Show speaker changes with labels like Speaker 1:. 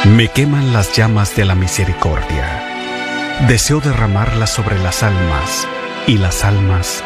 Speaker 1: Me queman las llamas de la misericordia. Deseo derramarlas sobre las almas y las almas